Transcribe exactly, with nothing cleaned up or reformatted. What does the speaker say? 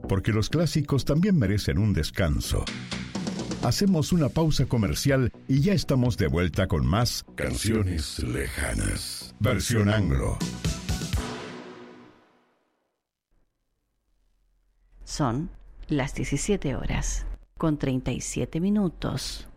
porque los clásicos también merecen un descanso. Hacemos una pausa comercial y ya estamos de vuelta con más Canciones Lejanas, versión anglo. Son las diecisiete horas con treinta y siete minutos.